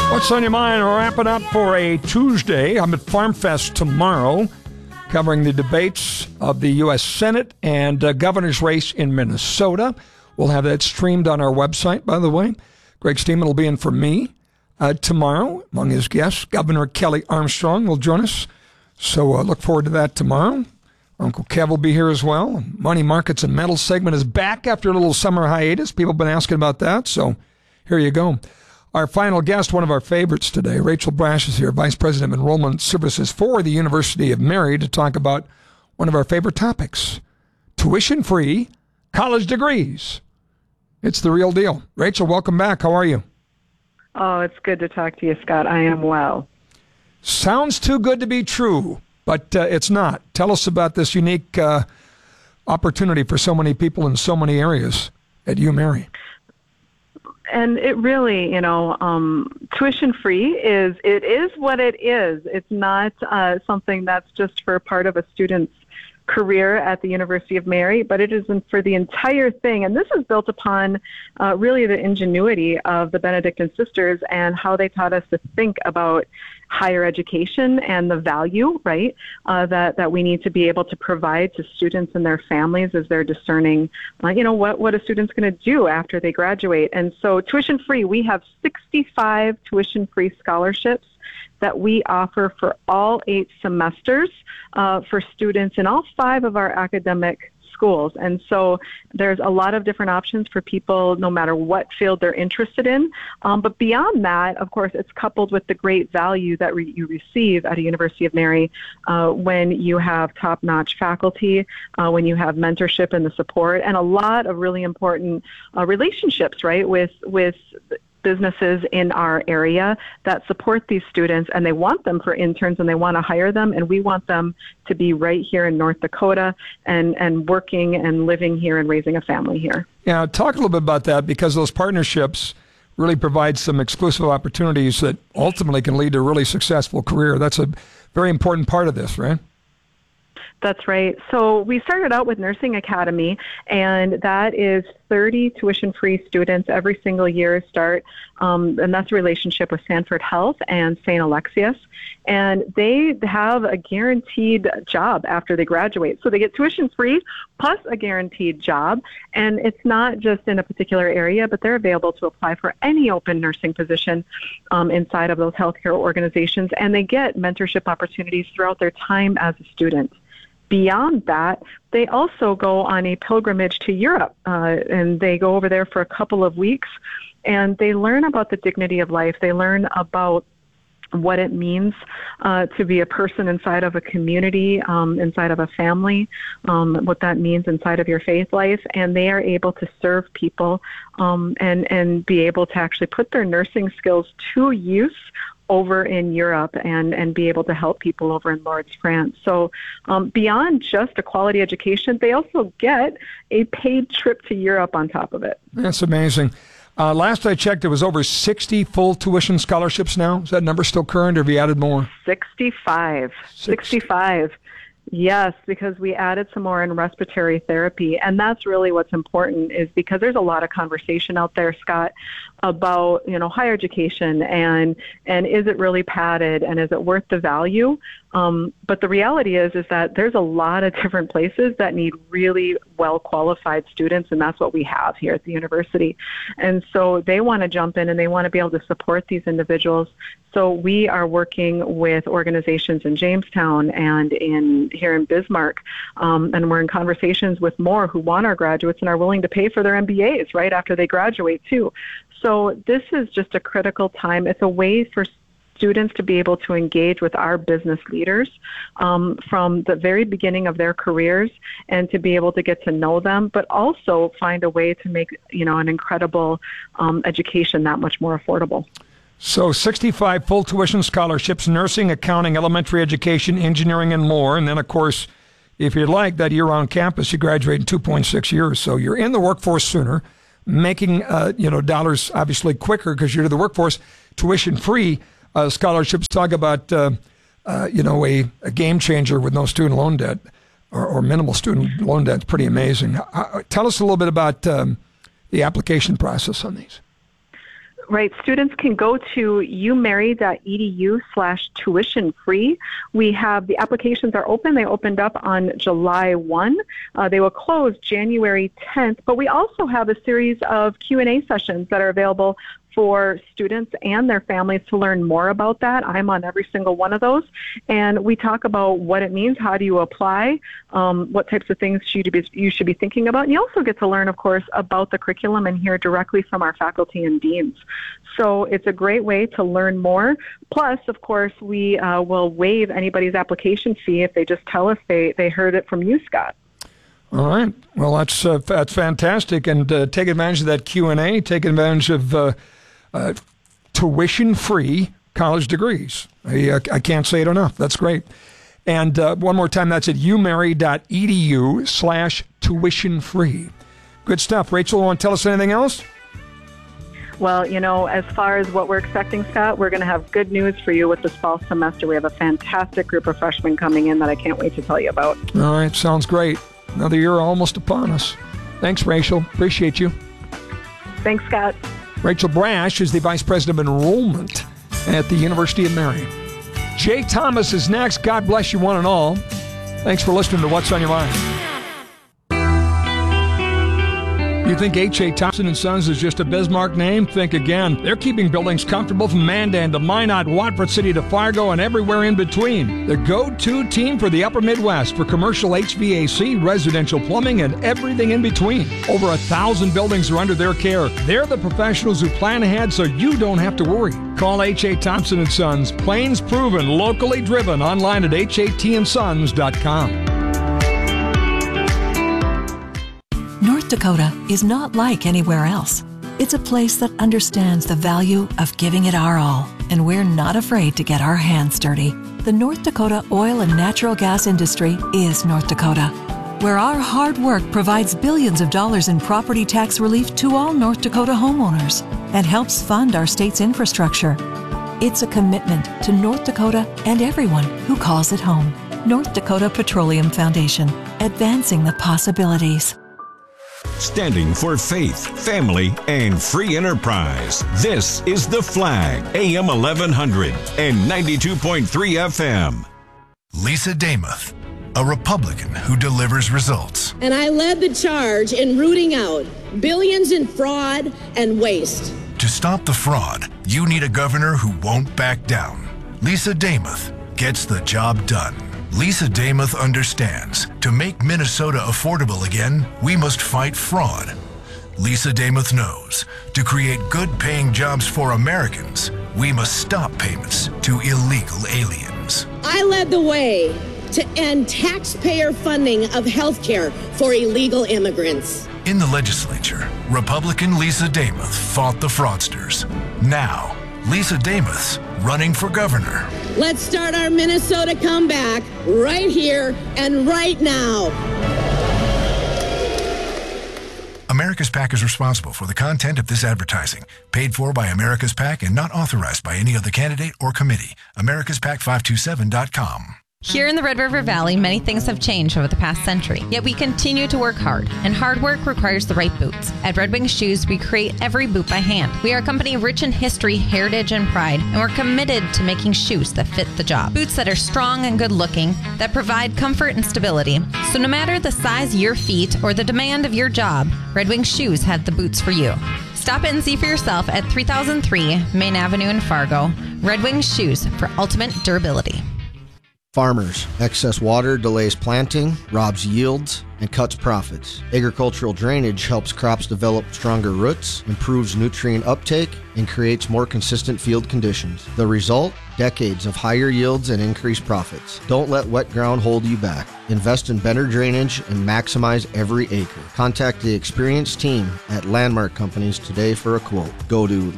What's on your mind? We're wrapping up for a Tuesday. I'm at Farm Fest tomorrow, covering the debates of the U.S. Senate and governor's race in Minnesota. We'll have that streamed on our website, by the way. Greg Steeman will be in for me tomorrow. Among his guests, Governor Kelly Armstrong will join us. So look forward to that tomorrow. Uncle Kev will be here as well. Money Markets and Metals segment is back after a little summer hiatus. People have been asking about that, so here you go. Our final guest, one of our favorites today, Rachel Brash is here, Vice President of Enrollment Services for the University of Mary, to talk about one of our favorite topics, tuition-free college degrees. It's the real deal. Rachel, welcome back. How are you? Oh, it's good to talk to you, Scott. I am well. Sounds too good to be true, but it's not. Tell us about this unique opportunity for so many people in so many areas at UMary. And it really, tuition free is what it is. It's not something that's just for part of a student's career at the University of Mary, but it isn't for the entire thing. And this is built upon really the ingenuity of the Benedictine sisters and how they taught us to think about higher education and the value, right, that we need to be able to provide to students and their families as they're discerning, what a student's going to do after they graduate. And so tuition free, we have 65 tuition free scholarships that we offer for all 8 semesters for students in all 5 of our academic schools. And so there's a lot of different options for people no matter what field they're interested in. But beyond that, of course, it's coupled with the great value that you receive at a University of Mary when you have top-notch faculty, when you have mentorship and the support, and a lot of really important relationships, right, with businesses in our area that support these students, and they want them for interns and they want to hire them, and we want them to be right here in North Dakota and working and living here and raising a family here. Yeah, talk a little bit about that, because those partnerships really provide some exclusive opportunities that ultimately can lead to a really successful career. That's a very important part of this, right? That's right. So we started out with Nursing Academy, and that is 30 tuition-free students every single year start, and that's a relationship with Sanford Health and St. Alexius, and they have a guaranteed job after they graduate. So they get tuition-free plus a guaranteed job, and it's not just in a particular area, but they're available to apply for any open nursing position inside of those healthcare organizations, and they get mentorship opportunities throughout their time as a student. Beyond that, they also go on a pilgrimage to Europe, and they go over there for a couple of weeks, and they learn about the dignity of life. They learn about what it means to be a person inside of a community, inside of a family, what that means inside of your faith life, and they are able to serve people and be able to actually put their nursing skills to use over in Europe and be able to help people over in Lourdes, France. So beyond just a quality education, they also get a paid trip to Europe on top of it. That's amazing. Last I checked, there was over 60 full tuition scholarships now. Is that number still current, or have you added more? 65. 65. Yes, because we added some more in respiratory therapy, and that's really what's important, is because there's a lot of conversation out there, Scott, about higher education and is it really padded and is it worth the value? But the reality is that there's a lot of different places that need really well-qualified students, and that's what we have here at the university. And so they want to jump in and they want to be able to support these individuals. So we are working with organizations in Jamestown and here in Bismarck, and we're in conversations with more who want our graduates and are willing to pay for their MBAs right after they graduate too. So this is just a critical time. It's a way for students to be able to engage with our business leaders from the very beginning of their careers and to be able to get to know them, but also find a way to make an incredible education that much more affordable. So 65 full tuition scholarships, nursing, accounting, elementary education, engineering, and more. And then, of course, if you'd like that year-round campus, you graduate in 2.6 years. So you're in the workforce sooner, making dollars obviously quicker because you're to the workforce. Tuition-free scholarships. Talk about a game changer with no student loan debt or minimal student loan debt. It's pretty amazing. Tell us a little bit about the application process on these. Right. Students can go to umary.edu/tuition free. We have the applications are open. They opened up on July 1. They will close January 10th. But we also have a series of Q&A sessions that are available for students and their families to learn more about that. I'm on every single one of those. And we talk about what it means, how do you apply, what types of things you should be thinking about. And you also get to learn, of course, about the curriculum and hear directly from our faculty and deans. So it's a great way to learn more. Plus, of course, we will waive anybody's application fee if they just tell us they heard it from you, Scott. All right. Well, that's fantastic. And take advantage of that Q&A. Take advantage of tuition-free college degrees. I can't say it enough. That's great. And one more time, that's at umary.edu/tuition-free. Good stuff. Rachel, want to tell us anything else? Well, as far as what we're expecting, Scott, we're going to have good news for you with this fall semester. We have a fantastic group of freshmen coming in that I can't wait to tell you about. All right. Sounds great. Another year almost upon us. Thanks, Rachel. Appreciate you. Thanks, Scott. Rachel Brash is the Vice President of Enrollment at the University of Mary. Jay Thomas is next. God bless you one and all. Thanks for listening to What's on Your Mind. You think H.A. Thompson & Sons is just a Bismarck name? Think again. They're keeping buildings comfortable from Mandan to Minot, Watford City to Fargo, and everywhere in between. The go-to team for the Upper Midwest for commercial HVAC, residential plumbing, and everything in between. Over 1,000 buildings are under their care. They're the professionals who plan ahead so you don't have to worry. Call H.A. Thompson & Sons. Plains proven, locally driven. Online at hatandsons.com. North Dakota is not like anywhere else. It's a place that understands the value of giving it our all, and we're not afraid to get our hands dirty. The North Dakota oil and natural gas industry is North Dakota, where our hard work provides billions of dollars in property tax relief to all North Dakota homeowners and helps fund our state's infrastructure. It's a commitment to North Dakota and everyone who calls it home. North Dakota Petroleum Foundation, advancing the possibilities. Standing for faith, family, and free enterprise. This is The Flag, AM 1100 and 92.3 FM. Lisa Damuth, a Republican who delivers results. And I led the charge in rooting out billions in fraud and waste. To stop the fraud, you need a governor who won't back down. Lisa Damuth gets the job done. Lisa Damuth understands, to make Minnesota affordable again, we must fight fraud. Lisa Damuth knows, to create good-paying jobs for Americans, we must stop payments to illegal aliens. I led the way to end taxpayer funding of health care for illegal immigrants. In the legislature, Republican Lisa Damuth fought the fraudsters. Now, Lisa Damuth's running for governor. Let's start our Minnesota comeback right here and right now. America's PAC is responsible for the content of this advertising, paid for by America's PAC and not authorized by any other candidate or committee. AmericasPAC527.com. Here in the Red River Valley, many things have changed over the past century, yet we continue to work hard, and hard work requires the right boots. At Red Wing Shoes, we create every boot by hand. We are a company rich in history, heritage, and pride, and we're committed to making shoes that fit the job. Boots that are strong and good-looking, that provide comfort and stability. So no matter the size of your feet or the demand of your job, Red Wing Shoes have the boots for you. Stop in and see for yourself at 3003 Main Avenue in Fargo. Red Wing Shoes for ultimate durability. Farmers. Excess water delays planting, robs yields, and cuts profits. Agricultural drainage helps crops develop stronger roots, improves nutrient uptake, and creates more consistent field conditions. The result? Decades of higher yields and increased profits. Don't let wet ground hold you back. Invest in better drainage and maximize every acre. Contact the experienced team at Landmark Companies today for a quote. Go to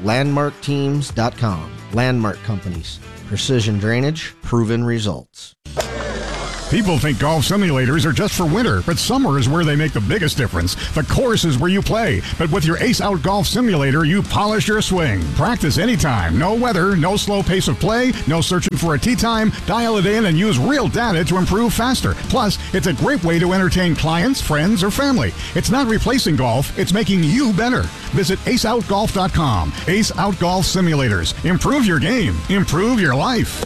landmarkteams.com. Landmark Companies. Precision drainage, proven results. People think golf simulators are just for winter, but summer is where they make the biggest difference. The course is where you play, but with your Ace Out Golf Simulator, you polish your swing. Practice anytime. No weather, no slow pace of play, no searching for a tee time. Dial it in and use real data to improve faster. Plus, it's a great way to entertain clients, friends, or family. It's not replacing golf, it's making you better. Visit aceoutgolf.com. Ace Out Golf Simulators. Improve your game. Improve your life.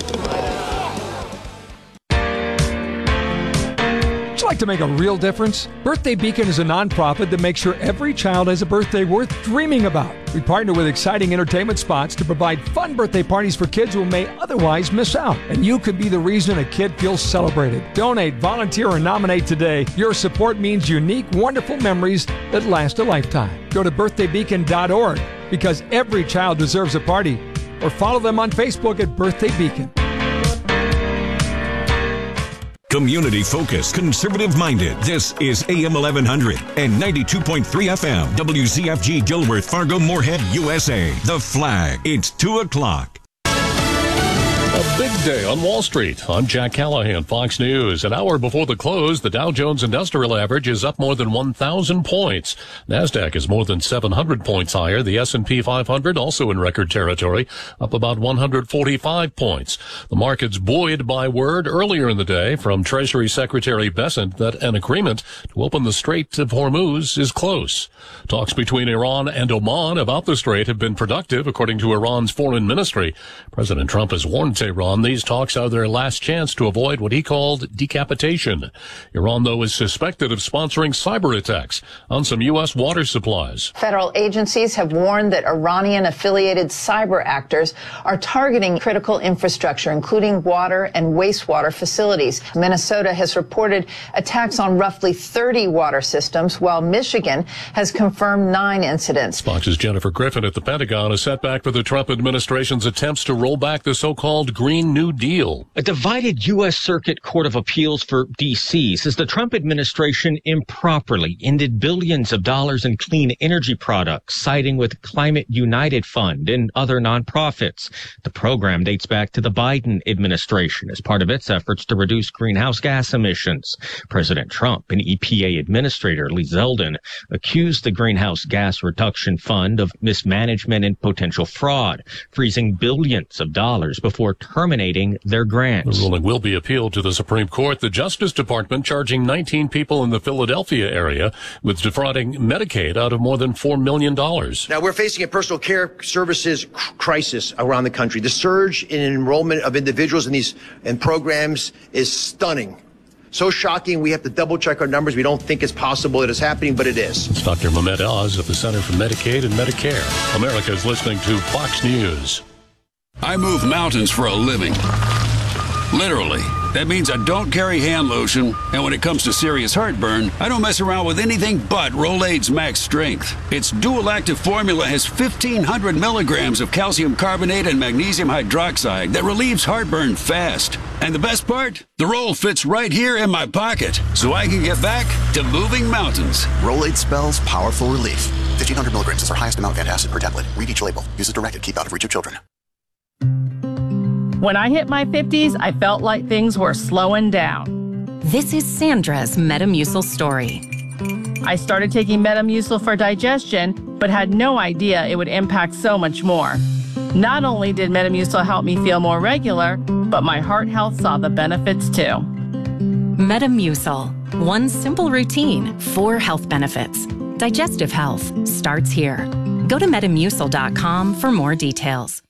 Would you like to make a real difference? Birthday Beacon is a nonprofit that makes sure every child has a birthday worth dreaming about. We partner with exciting entertainment spots to provide fun birthday parties for kids who may otherwise miss out. And you could be the reason a kid feels celebrated. Donate, volunteer, or nominate today. Your support means unique, wonderful memories that last a lifetime. Go to birthdaybeacon.org because every child deserves a party. Or follow them on Facebook at Birthday Beacon. Community focused, conservative minded. This is AM 1100 and 92.3 FM. WCFG Gilworth, Fargo, Moorhead, USA. The Flag. It's 2 o'clock. A big day on Wall Street. I'm Jack Callahan, Fox News. An hour before the close, the Dow Jones Industrial Average is up more than 1,000 points. NASDAQ is more than 700 points higher. The S&P 500 also in record territory, up about 145 points. The market's buoyed by word earlier in the day from Treasury Secretary Bessent that an agreement to open the Strait of Hormuz is close. Talks between Iran and Oman about the strait have been productive, according to Iran's foreign ministry. President Trump has warned Tehran these talks are their last chance to avoid what he called decapitation. Iran, though, is suspected of sponsoring cyber attacks on some U.S. water supplies. Federal agencies have warned that Iranian-affiliated cyber actors are targeting critical infrastructure, including water and wastewater facilities. Minnesota has reported attacks on roughly 30 water systems, while Michigan has confirmed 9 incidents. Fox's Jennifer Griffin at the Pentagon, a setback for the Trump administration's attempts to roll back the so-called Green New Deal. A divided U.S. Circuit Court of Appeals for D.C. says the Trump administration improperly ended billions of dollars in clean energy products, siding with Climate United Fund and other nonprofits. The program dates back to the Biden administration as part of its efforts to reduce greenhouse gas emissions. President Trump and EPA Administrator Lee Zeldin accused the Greenhouse Gas Reduction Fund of mismanagement and potential fraud, freezing billions of dollars before terminating their grants. The ruling will be appealed to the Supreme Court. The Justice Department charging 19 people in the Philadelphia area with defrauding Medicaid out of more than $4 million. Now, we're facing a personal care services crisis around the country. The surge in enrollment of individuals in these programs is stunning. So shocking, we have to double-check our numbers. We don't think it's possible that it's happening, but it is. It's Dr. Mehmet Oz of the Center for Medicaid and Medicare. America is listening to Fox News. I move mountains for a living. Literally. That means I don't carry hand lotion, and when it comes to serious heartburn, I don't mess around with anything but Rolaids Max Strength. Its dual-active formula has 1,500 milligrams of calcium carbonate and magnesium hydroxide that relieves heartburn fast. And the best part? The roll fits right here in my pocket, so I can get back to moving mountains. Rolaids spells powerful relief. 1,500 milligrams is our highest amount of antacid per tablet. Read each label. Use as directed. Keep out of reach of children. When I hit my 50s, I felt like things were slowing down. This is Sandra's Metamucil story. I started taking Metamucil for digestion, but had no idea it would impact so much more. Not only did Metamucil help me feel more regular, but my heart health saw the benefits too. Metamucil. One simple routine, 4 health benefits. Digestive health starts here. Go to Metamucil.com for more details.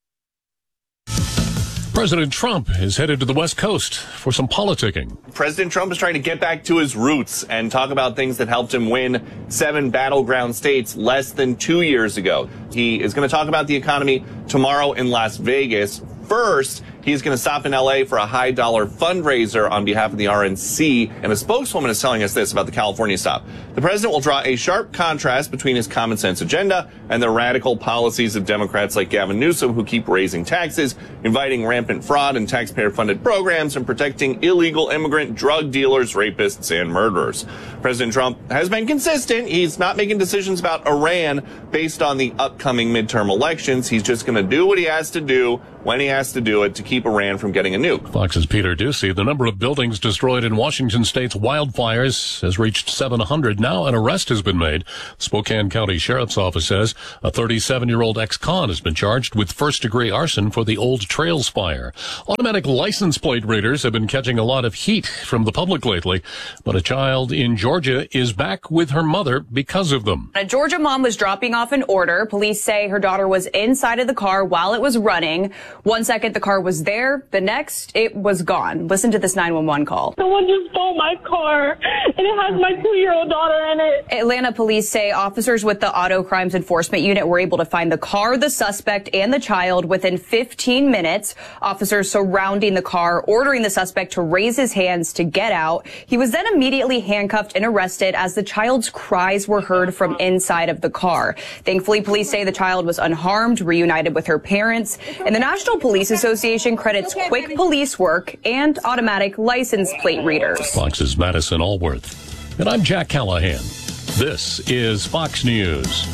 President Trump is headed to the West Coast for some politicking. President Trump is trying to get back to his roots and talk about things that helped him win 7 battleground states less than 2 years ago. He is going to talk about the economy tomorrow in Las Vegas. First, he's going to stop in L.A. for a high-dollar fundraiser on behalf of the RNC, and a spokeswoman is telling us this about the California stop. The president will draw a sharp contrast between his common-sense agenda and the radical policies of Democrats like Gavin Newsom, who keep raising taxes, inviting rampant fraud and taxpayer-funded programs, and protecting illegal immigrant drug dealers, rapists, and murderers. President Trump has been consistent. He's not making decisions about Iran based on the upcoming midterm elections. He's just going to do what he has to do when he has to do it to keep keep Iran from getting a nuke. Fox's Peter Ducey. The number of buildings destroyed in Washington State's wildfires has reached 700. Now an arrest has been made. Spokane County Sheriff's Office says a 37-year-old ex-con has been charged with first-degree arson for the Old Trails fire. Automatic license plate readers have been catching a lot of heat from the public lately, but a child in Georgia is back with her mother because of them. A Georgia mom was dropping off an order. Police say her daughter was inside of the car while it was running. 1 second, the car was there. The next, it was gone. Listen to this 911 call. Someone just stole my car, and it has my 2-year-old daughter in it. Atlanta police say officers with the Auto Crimes Enforcement Unit were able to find the car, the suspect, and the child within 15 minutes. Officers surrounding the car, ordering the suspect to raise his hands to get out. He was then immediately handcuffed and arrested as the child's cries were heard from inside of the car. Thankfully, police say the child was unharmed, reunited with her parents, and the National Police Association credits quick police work and automatic license plate readers. Fox's Madison Allworth. And I'm Jack Callahan. This is Fox News.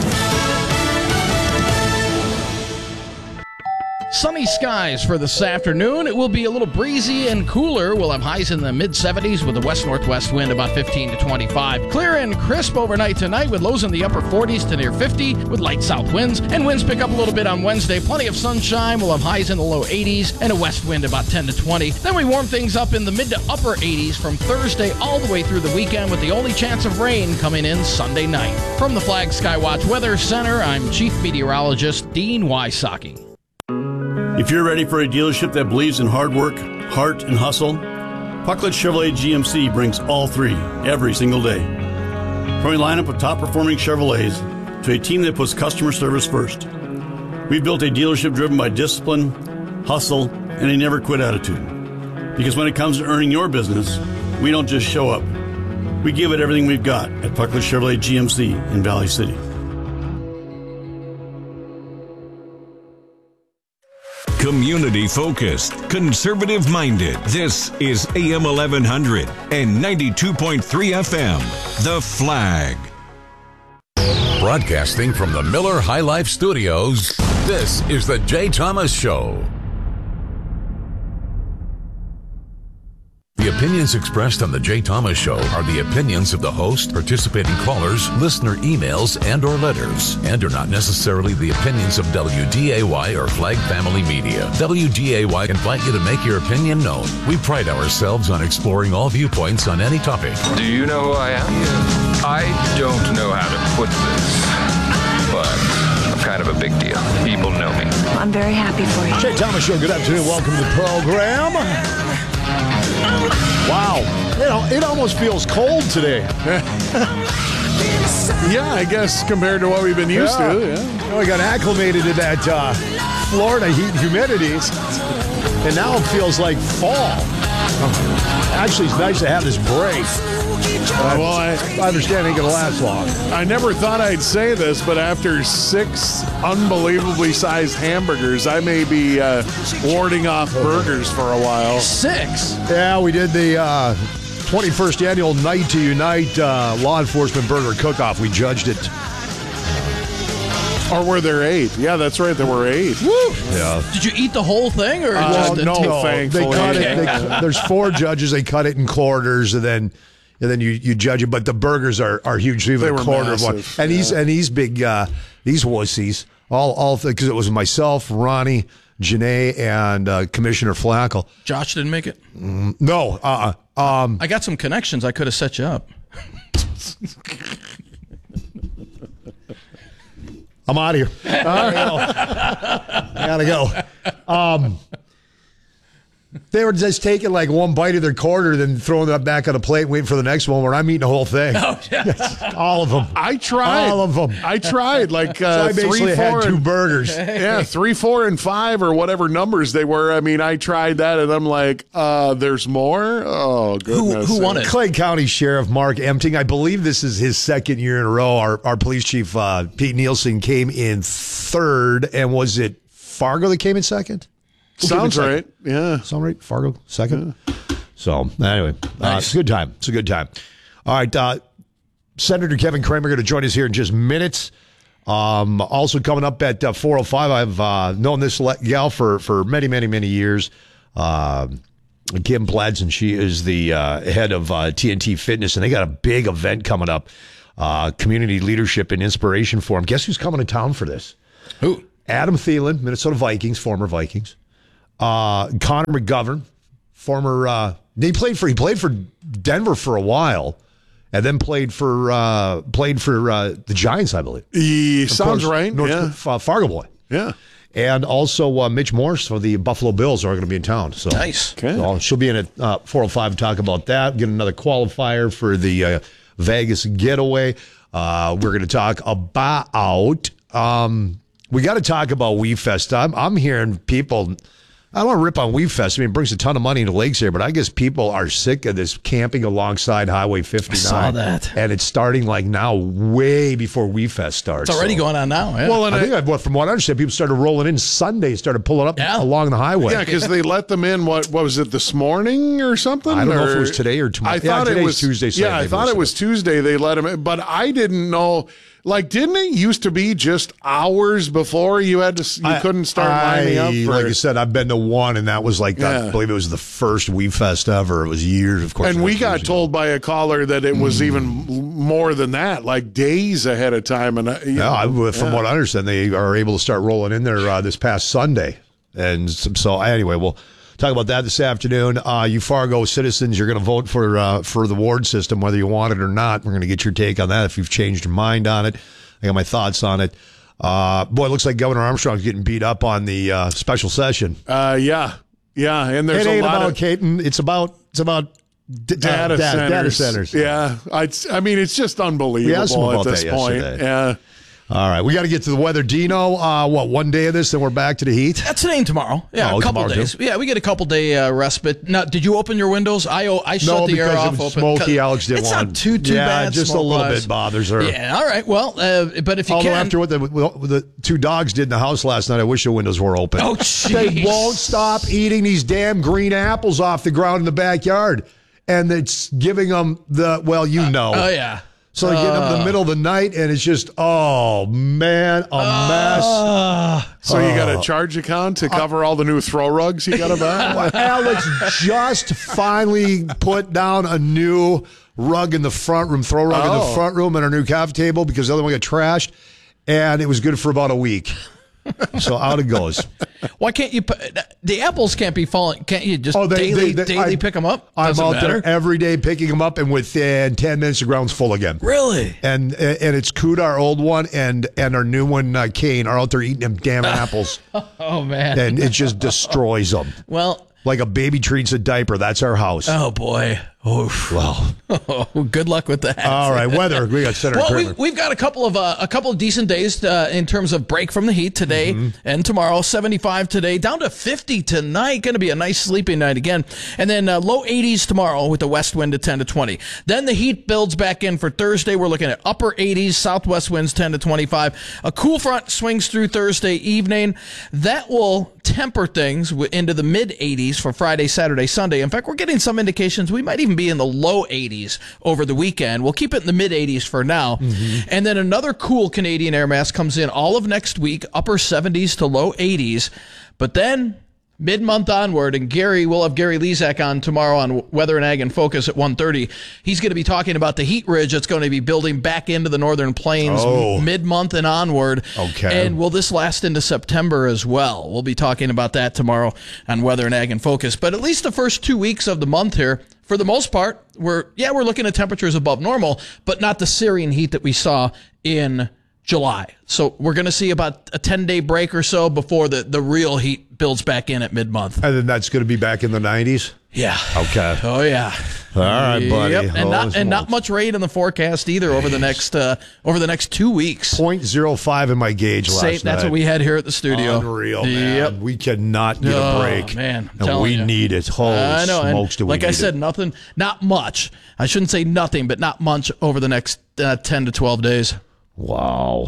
Sunny skies for this afternoon. It will be a little breezy and cooler. We'll have highs in the mid-70s with the west-northwest wind about 15 to 25. Clear and crisp overnight tonight with lows in the upper 40s to near 50 with light south winds. And winds pick up a little bit on Wednesday. Plenty of sunshine. We'll have highs in the low 80s and a west wind about 10 to 20. Then we warm things up in the mid to upper 80s from Thursday all the way through the weekend with the only chance of rain coming in Sunday night. From the Flag Skywatch Weather Center, I'm Chief Meteorologist Dean Wysocki. If you're ready for a dealership that believes in hard work, heart, and hustle, Puckett Chevrolet GMC brings all three every single day. From a lineup of top-performing Chevrolets to a team that puts customer service first, we've built a dealership driven by discipline, hustle, and a never-quit attitude. Because when it comes to earning your business, we don't just show up. We give it everything we've got at Puckett Chevrolet GMC in Valley City. Community focused, conservative minded. This is AM 1100 and 92.3 FM. The Flag. Broadcasting from the Miller High Life Studios, this is the Jay Thomas Show. The opinions expressed on the Jay Thomas Show are the opinions of the host, participating callers, listener emails, and or letters, and are not necessarily the opinions of WDAY or Flag Family Media. WDAY invite you to make your opinion known. We pride ourselves on exploring all viewpoints on any topic. Do you know who I am? I don't know how to put this, but I'm kind of a big deal. People know me. I'm very happy for you. Jay Thomas Show, good afternoon. Welcome to the program. Wow. You know, it almost feels cold today. Yeah, I guess compared to what we've been used to. Yeah. Well, we got acclimated to that Florida heat and humidity, and now it feels like fall. Actually, it's nice to have this break. Well, I understand it ain't going to last long. I never thought I'd say this, but after 6 unbelievably sized hamburgers, I may be warding off burgers for a while. 6? Yeah, we did the 21st annual Night to Unite Law Enforcement Burger Cook-Off. We judged it. Or were there 8? Yeah, that's right. There were 8. Woo! Yeah. Did you eat the whole thing, or no? Thankfully, they cut it. There's 4 judges. They cut it in quarters, and then you judge it. But the burgers are huge. So even a quarter massive. of one. And these big these wussies, all because it was myself, Ronnie, Janae, and Commissioner Flackel. Josh didn't make it. No. I got some connections. I could have set you up. I'm out of here. I gotta go. They were just taking like one bite of their quarter, then throwing that back on a plate, waiting for the next one. Where I'm eating the whole thing. Oh, yeah. All of them. I tried. All of them. I tried. Like so I basically 3, 4, had 2 burgers. Yeah, 3, 4, and 5, or whatever numbers they were. I mean, I tried that, and I'm like, there's more. Oh goodness. Who won it? Clay County Sheriff Mark Empting. I believe this is his 2nd year in a row. Our police chief Pete Nielsen came in 3rd, and was it Fargo that came in 2nd? Sounds right. Yeah. Sound right? Fargo, 2nd? Yeah. So, anyway, it's a good time. It's a good time. All right. Senator Kevin Cramer going to join us here in just minutes. Also coming up at 4:05, I've known this gal for many, many, many years. Kim Bladson, she is the head of TNT Fitness, and they got a big event coming up, Community Leadership and Inspiration Forum. Guess who's coming to town for this? Who? Adam Thielen, Minnesota Vikings, former Vikings. Connor McGovern, former. He played for Denver for a while, and then played for the Giants, I believe. He sounds right. Fargo boy. Yeah. And also Mitch Morse for the Buffalo Bills are going to be in town. So nice. Okay. So she'll be in at 4:05 to talk about that. Get another qualifier for the Vegas getaway. We're going to talk about. We got to talk about WeFest. I'm hearing people. I don't want to rip on WeFest. I mean, it brings a ton of money into Lakes here, but I guess people are sick of this camping alongside Highway 59. I saw that. And it's starting like now, way before WeFest starts. It's already going on now. Yeah. Well, and I think from what I understand, people started rolling in Sunday, started pulling up along the highway. Yeah, because they let them in, what was it, this morning or something? I don't know if it was today or tomorrow. I thought it was Tuesday. Yeah, I thought it was Tuesday they let them in, but I didn't know. Like, didn't it used to be just hours before you couldn't start lining up? Like I said, I've been to one, and that was like, I believe it was the first WeFest ever. It was years, of course. And we got told by a caller that it was even more than that, like days ahead of time. And from what I understand, they are able to start rolling in there this past Sunday. And so, anyway, we'll talk about that this afternoon. You Fargo citizens, you're going to vote for the ward system, whether you want it or not. We're going to get your take on that if you've changed your mind on it. I got my thoughts on it. Boy, it looks like Governor Armstrong's getting beat up on the special session. Yeah. And there's a lot of Caton. It's about data centers. Yeah, I mean, it's just unbelievable at this point. Yesterday. Yeah. All right, we got to get to the weather. Dino, one day of this, then we're back to the heat? That's today and tomorrow. Yeah, a couple days. Too? Yeah, we get a couple day respite. Now, did you open your windows? I shut the air off. Smoky, Alex didn't want. It's not too bad. Just a little bit bothers her. Yeah, all right. Well, but if you can. After what the two dogs did in the house last night, I wish the windows were open. Oh, jeez. They won't stop eating these damn green apples off the ground in the backyard. And it's giving them Oh, yeah. So they get up in the middle of the night, and it's just, oh, man, a mess. So you got a charge account to cover all the new throw rugs you got to buy? Alex just finally put down a new rug in the front room, throw rug in the front room and our new coffee table because the other one got trashed, and it was good for about a week. So out it goes. Why can't you? The apples can't be falling. Can't you just daily pick them up? I'm out there every day picking them up, and within 10 minutes, the ground's full again. Really? And it's Kuda, our old one, and our new one, Kane, are out there eating them damn apples. Oh man! And it just destroys them. Well, like a baby treats a diaper. That's our house. Oh boy. Oof. Well, good luck with that. All right, weather. We got Senator Kramer. We've got a couple of decent days in terms of break from the heat today and tomorrow. 75 today, down to 50 tonight. Going to be a nice sleeping night again, and then low 80s tomorrow with the west wind at 10 to 20. Then the heat builds back in for Thursday. We're looking at upper 80s, southwest winds 10 to 25. A cool front swings through Thursday evening. That will temper things into the mid 80s for Friday, Saturday, Sunday. In fact, we're getting some indications we might even be in the low 80s over the weekend. We'll keep it in the mid 80s for now. And then another cool Canadian air mass comes in all of next week, upper 70s to low 80s. But then mid-month onward, and we'll have Gary Lezak on tomorrow on Weather and Ag in Focus at 1:30. He's going to be talking about the heat ridge that's going to be building back into the northern plains mid-month and onward. Okay. And will this last into September as well? We'll be talking about that tomorrow on Weather and Ag in Focus. But at least the first 2 weeks of the month here, for the most part, we're looking at temperatures above normal, but not the searing heat that we saw in July. So we're going to see about a 10-day break or so before the real heat builds back in at mid-month. And then that's going to be back in the 90s? Yeah. Okay. Oh, yeah. All right, buddy. Yep. And not much rain in the forecast either over the next 2 weeks. 0.05 in my gauge last night. That's what we had here at the studio. Unreal, man. Yep. We cannot get a break. Man, and we need it. Holy smokes, do we need it. Like I said, not much. I shouldn't say nothing, but not much over the next 10 to 12 days. Wow.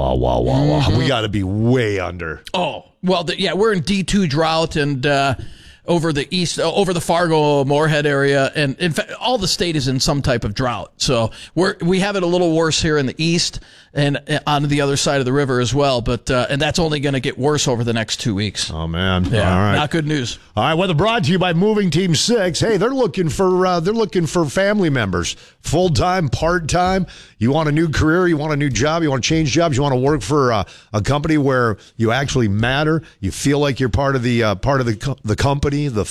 We got to be way under. Oh, well, we're in D2 drought, and over the east, over the Fargo Moorhead area, and in fact, all the state is in some type of drought. So we have it a little worse here in the east and on the other side of the river as well. But and that's only going to get worse over the next 2 weeks. Oh man, yeah, all right, not good news. All right, weather brought to you by Moving Team 6. Hey, they're looking for family members, full time, part time. You want a new career, you want a new job, you want to change jobs, you want to work for a company where you actually matter, you feel like you're part of the company, the